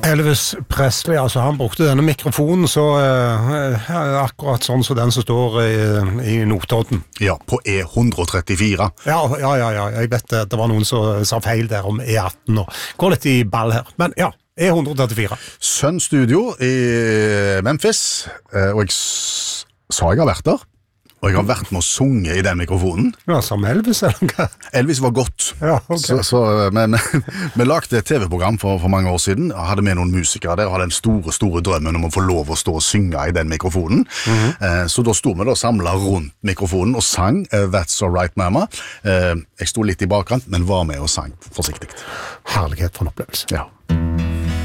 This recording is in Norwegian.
Elvis Presley, altså han brukte denne mikrofonen så akkurat sånn som den som står i Notodden. Ja, på E134. Ja, jeg vet det var noen som sa feil der om E18 og går litt i ball her, men ja, E134. Sun Studio i Memphis, og jeg sa jeg har vært der. Og jeg har vært med å sunge i den mikrofonen. Ja, som Elvis, eller hva? Elvis var godt. Ja, ok. Vi lagde et TV-program for mange år siden, og hadde med noen musikere der, og hadde den store drømmen om å få lov å stå og synge i den mikrofonen. Så da sto vi da samlet rundt mikrofonen og sang That's Alright Mama. Jeg sto litt i bakkant, men var med og sang forsiktig. Herlighet for en opplevelse. Ja.